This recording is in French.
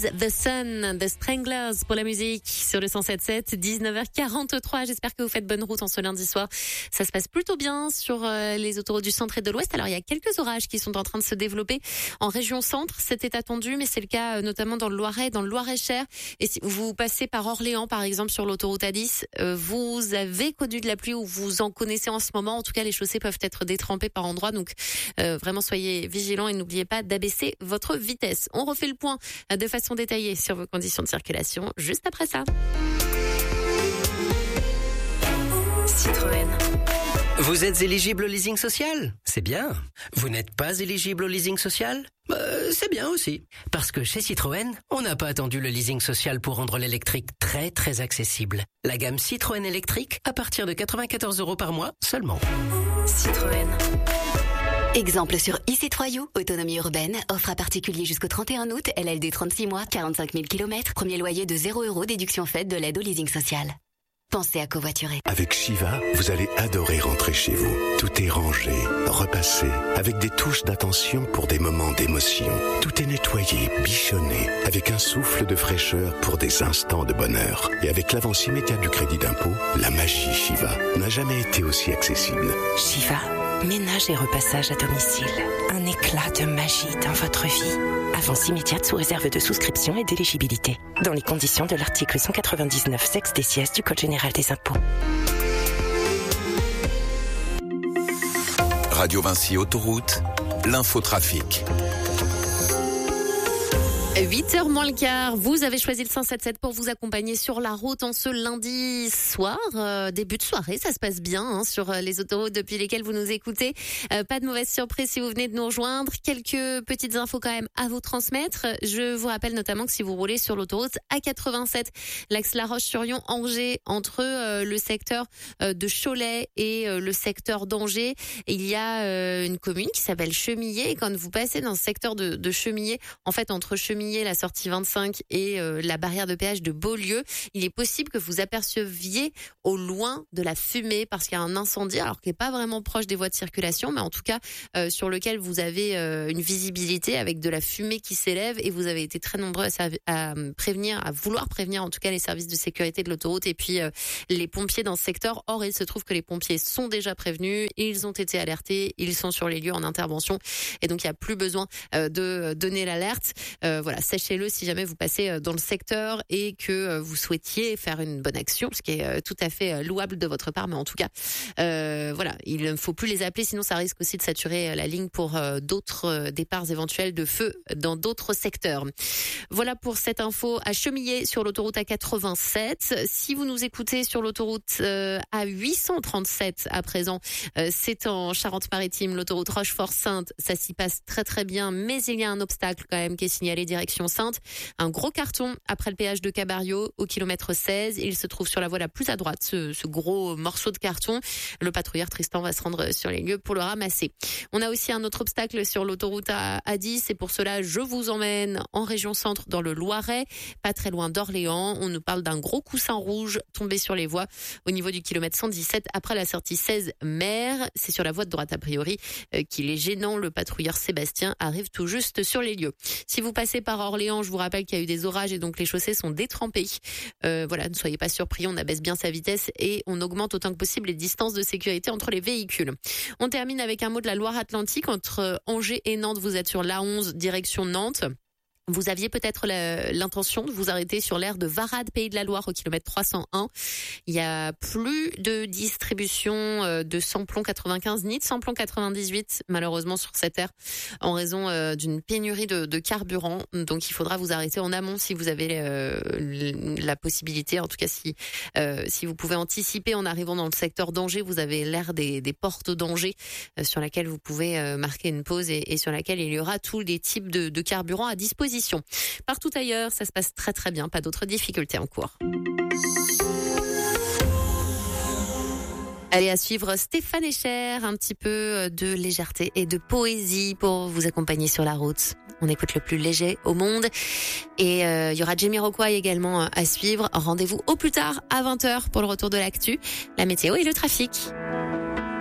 Is the Sun, The Stranglers pour la musique sur le 107.7, 19h43. J'espère que vous faites bonne route en ce lundi soir. Ça se passe plutôt bien sur les autoroutes du centre et de l'ouest. Alors il y a quelques orages qui sont en train de se développer en région centre. C'était attendu, mais c'est le cas notamment dans le Loiret, dans le Loir-et-Cher. Et si vous passez par Orléans, par exemple, sur l'autoroute A10, vous avez connu de la pluie ou vous en connaissez en ce moment. En tout cas, les chaussées peuvent être détrempées par endroits. Donc vraiment, soyez vigilants et n'oubliez pas d'abaisser votre vitesse. On refait le point de façon détaillée sur vos conditions de circulation juste après ça. Citroën. Vous êtes éligible au leasing social ? C'est bien. Vous n'êtes pas éligible au leasing social ? C'est bien aussi. Parce que chez Citroën, on n'a pas attendu le leasing social pour rendre l'électrique très très accessible. La gamme Citroën électrique à partir de 94 € par mois seulement. Citroën. Exemple sur e-C3You, autonomie urbaine, offre à particulier jusqu'au 31 août, LLD 36 mois, 45 000 km, premier loyer de 0 €, déduction faite de l'aide au leasing social. Pensez à covoiturer. Avec Shiva, vous allez adorer rentrer chez vous. Tout est rangé, repassé, avec des touches d'attention pour des moments d'émotion. Tout est nettoyé, bichonné, avec un souffle de fraîcheur pour des instants de bonheur. Et avec l'avance immédiate du crédit d'impôt, la magie Shiva n'a jamais été aussi accessible. Shiva, ménage et repassage à domicile. Un éclat de magie dans votre vie. Avance immédiate sous réserve de souscription et d'éligibilité. Dans les conditions de l'article 199 sex des du Code général des impôts. Radio Vinci Autoroute, l'infotrafic. 8h moins le quart, vous avez choisi le 107.7 pour vous accompagner sur la route en ce lundi soir, début de soirée, ça se passe bien sur les autoroutes depuis lesquelles vous nous écoutez. Pas de mauvaise surprise si vous venez de nous rejoindre. Quelques petites infos quand même à vous transmettre. Je vous rappelle notamment que si vous roulez sur l'autoroute A87, l'axe La Roche-sur-Yon, Angers, entre le secteur de Cholet et le secteur d'Angers, il y a une commune qui s'appelle Chemillé. Et quand vous passez dans ce secteur de Chemillé, en fait entre Chemillé, la sortie 25 et la barrière de péage de Beaulieu, il est possible que vous aperceviez au loin de la fumée parce qu'il y a un incendie, alors qui n'est pas vraiment proche des voies de circulation, mais en tout cas sur lequel vous avez une visibilité avec de la fumée qui s'élève, et vous avez été très nombreux à vouloir prévenir en tout cas les services de sécurité de l'autoroute et puis les pompiers dans ce secteur. Or, il se trouve que les pompiers sont déjà prévenus, ils ont été alertés, ils sont sur les lieux en intervention, et donc il n'y a plus besoin de donner l'alerte. Voilà, sachez-le si jamais vous passez dans le secteur et que vous souhaitiez faire une bonne action, ce qui est tout à fait louable de votre part, mais en tout cas, voilà, il ne faut plus les appeler, sinon ça risque aussi de saturer la ligne pour d'autres départs éventuels de feu dans d'autres secteurs. Voilà pour cette info à Chemillé sur l'autoroute A87. Si vous nous écoutez sur l'autoroute A837 à présent, c'est en Charente-Maritime, l'autoroute Rochefort-Sainte, ça s'y passe très très bien, mais il y a un obstacle quand même qui est signalé direction Sainte. Un gros carton après le péage de Cabario au kilomètre 16. Il se trouve sur la voie la plus à droite, ce gros morceau de carton. Le patrouilleur Tristan va se rendre sur les lieux pour le ramasser. On a aussi un autre obstacle sur l'autoroute A10 et pour cela, je vous emmène en région centre dans le Loiret, pas très loin d'Orléans. On nous parle d'un gros coussin rouge tombé sur les voies au niveau du kilomètre 117 après la sortie 16 mer. C'est sur la voie de droite a priori qu'il est gênant. Le patrouilleur Sébastien arrive tout juste sur les lieux. Si vous passez par Orléans, je vous rappelle qu'il y a eu des orages et donc les chaussées sont détrempées. Voilà, ne soyez pas surpris, on abaisse bien sa vitesse et on augmente autant que possible les distances de sécurité entre les véhicules. On termine avec un mot de la Loire-Atlantique. Entre Angers et Nantes, vous êtes sur l'A11 direction Nantes. Vous aviez peut-être l'intention de vous arrêter sur l'aire de Varade, Pays de la Loire, au kilomètre 301. Il y a plus de distribution de samplon 95 ni de samplon 98, malheureusement, sur cette aire, en raison d'une pénurie de carburant. Donc, il faudra vous arrêter en amont si vous avez la possibilité. En tout cas, si vous pouvez anticiper en arrivant dans le secteur d'Angers, vous avez l'aire des portes d'Angers sur laquelle vous pouvez marquer une pause et sur laquelle il y aura tous les types de carburant à disposition. Partout ailleurs, ça se passe très très bien, pas d'autres difficultés en cours. Allez, à suivre Stéphane Echer, un petit peu de légèreté et de poésie pour vous accompagner sur la route. On écoute le plus léger au monde. Et il y aura Jamiroquai également à suivre. Rendez-vous au plus tard à 20h pour le retour de l'actu, la météo et le trafic.